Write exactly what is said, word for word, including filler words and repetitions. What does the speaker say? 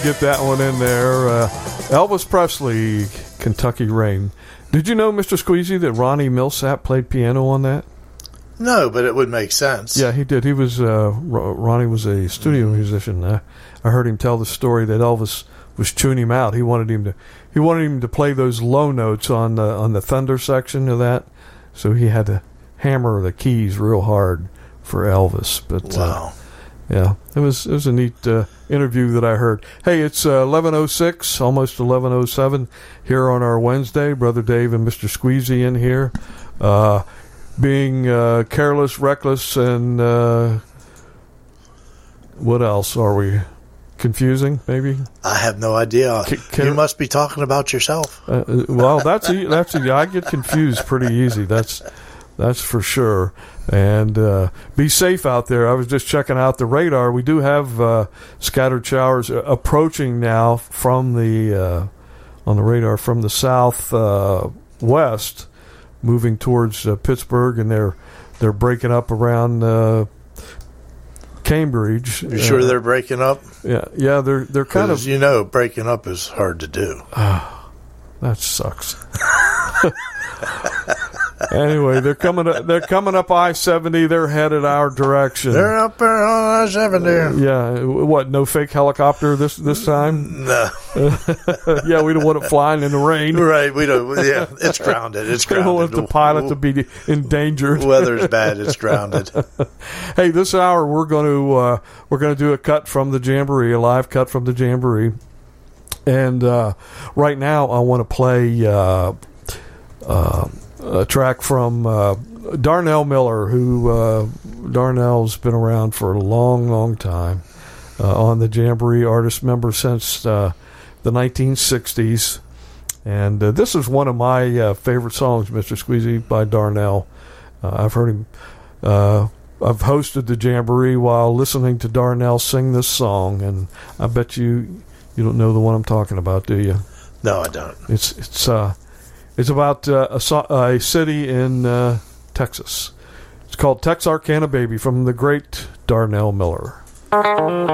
Get that one in there. Uh, Elvis Presley, Kentucky Rain. Did you know, Mister Squeezy, that Ronnie Millsap played piano on that? No, but it would make sense. Yeah, he did. He was uh, Ronnie was a studio mm-hmm. musician. Uh, I heard him tell the story that Elvis was tuning him out. He wanted him to he wanted him to play those low notes on the on the thunder section of that, so he had to hammer the keys real hard for Elvis. But wow. Uh, yeah, it was it was a neat uh, interview that I heard. Hey, it's uh, eleven oh six, almost eleven oh seven here on our Wednesday. Brother Dave and Mister Squeezy in here, uh, being uh, careless, reckless, and uh, what else are we? Confusing, maybe? I have no idea. C- can, you must be talking about yourself. Uh, well, that's a, that's a, I get confused pretty easy. That's that's for sure. And uh, be safe out there. I was just checking out the radar. We do have uh, scattered showers approaching now from the uh, on the radar from the south uh, west, moving towards uh, Pittsburgh, and they're they're breaking up around uh, Cambridge. You sure uh, they're breaking up? Yeah, yeah. They're they're kind of you know breaking up is hard to do. Uh, that sucks. Anyway, they're coming up, they're coming up I seventy. They're headed our direction. They're up there on I seventy. Yeah. What, no fake helicopter this this time? No. Yeah, we don't want it flying in the rain. Right. We don't. Yeah, it's grounded. It's grounded. We don't want the pilot to be endangered. Weather's bad. It's grounded. Hey, this hour we're going to uh, we're going to do a cut from the Jamboree, a live cut from the Jamboree, and uh, right now I want to play. Uh, uh, A track from uh, Darnell Miller, who uh, Darnell's been around for a long, long time. Uh, on the Jamboree, artist member since uh, the nineteen sixties. And uh, this is one of my uh, favorite songs, Mister Squeezy, by Darnell. Uh, I've heard him. Uh, I've hosted the Jamboree while listening to Darnell sing this song, and I bet you you don't know the one I'm talking about, do you? No, I don't. It's it's. Uh, It's about uh, a, a city in uh, Texas. It's called Texarkana Baby from the great Darnell Miller.